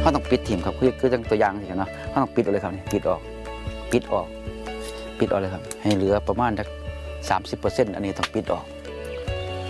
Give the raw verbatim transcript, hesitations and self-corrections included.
เขาต้องปิดถิ่มครับคือคือจังตัวอย่างสิครับเนาะเขาต้องปิดออกเลยครับนี่ปิดออกปิดออกปิดออกเลยครับให้เหลือประมาณสักสามสิบเปอร์เซ็นต์อันนี้ต้องปิดออก